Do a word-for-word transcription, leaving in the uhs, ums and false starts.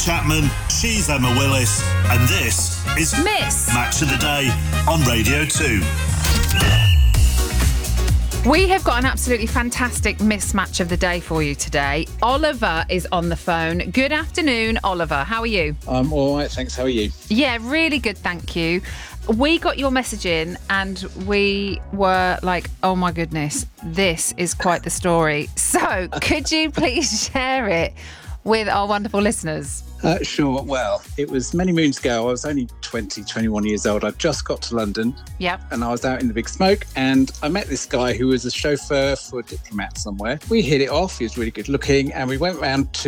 Chapman, she's Emma Willis, and this is Miss Match of the Day on Radio two. We have got an absolutely fantastic mismatch of the day for you today. Oliver is on the phone. Good afternoon, Oliver. How are you? I'm all right, thanks. How are you? Yeah, really good, thank you. We got your message in and we were like, oh my goodness, this is quite the story. So could you please share it with our wonderful listeners? Uh, sure. Well, it was many moons ago. I was only twenty, twenty-one years old. I just got to London. Yep. And I was out in the big smoke and I met this guy who was a chauffeur for a diplomat somewhere. We hit it off. He was really good looking and we went round to